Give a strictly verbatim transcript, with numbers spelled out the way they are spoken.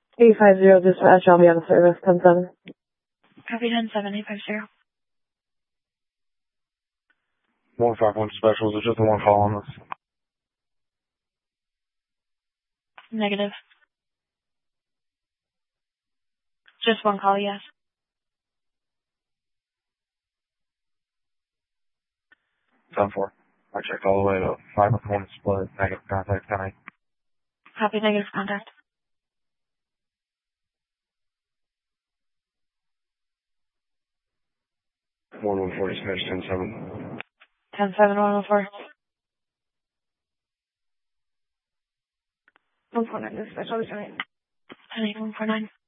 eight five zero dispatch, I'll be on the service, ten seven. Copy ten seven, eight five zero. one five one specials, it's just the one call on this. Negative. Just one call, yes. ten four. I checked all the way to five one split, negative contact, ten eight. Copy, negative contact. one one four dispatch, ten seven. ten seven, one one four. one four nine dispatch, I'll be sorry. ten eight, one four nine.